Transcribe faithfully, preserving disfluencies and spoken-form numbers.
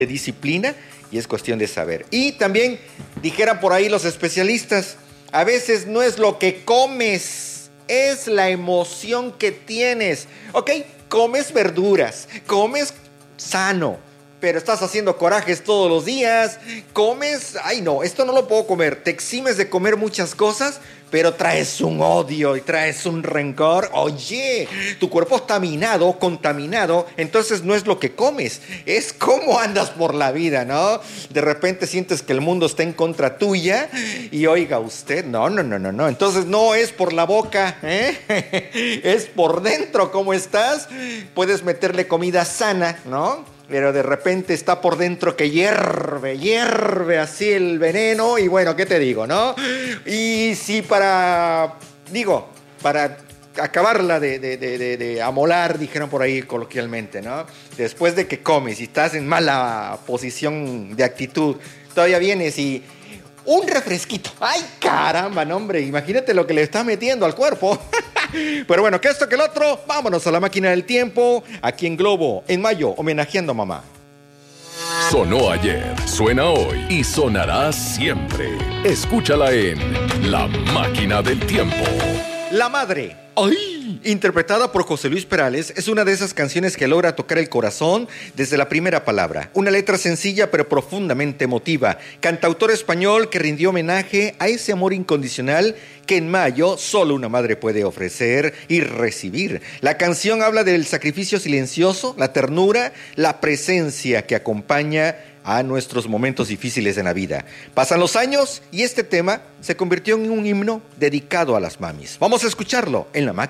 de disciplina y es cuestión de saber. Y también, dijeran por ahí los especialistas, a veces no es lo que comes, es la emoción que tienes. Ok, comes verduras, comes sano, pero estás haciendo corajes todos los días, comes, ay no, esto no lo puedo comer, te eximes de comer muchas cosas, pero traes un odio y traes un rencor. Oye, tu cuerpo está minado, contaminado, entonces no es lo que comes, es cómo andas por la vida, ¿no? De repente sientes que el mundo está en contra tuya y oiga usted, no, no, no, no, no, entonces no es por la boca, ¿eh? Es por dentro, ¿cómo estás? Puedes meterle comida sana, ¿no? Pero de repente está por dentro que hierve, hierve así el veneno y bueno, ¿qué te digo, no? Y si para, digo, para acabarla de, de, de, de, de amolar, dijeron por ahí coloquialmente, ¿no? Después de que comes y estás en mala posición de actitud, todavía vienes y un refresquito. ¡Ay, caramba, no, hombre! Imagínate lo que le estás metiendo al cuerpo. Pero bueno, que esto que el otro, vámonos a la máquina del tiempo, aquí en Globo, en mayo, homenajeando a mamá. Sonó ayer, suena hoy y sonará siempre. Escúchala en La Máquina del Tiempo. La Madre. ¡Ay! Interpretada por José Luis Perales, es una de esas canciones que logra tocar el corazón desde la primera palabra. Una letra sencilla pero profundamente emotiva. Cantautor español que rindió homenaje a ese amor incondicional que en mayo solo una madre puede ofrecer y recibir. La canción habla del sacrificio silencioso, la ternura, la presencia que acompaña a nuestros momentos difíciles en la vida. Pasan los años y este tema se convirtió en un himno dedicado a las mamis. Vamos a escucharlo en La Máquina.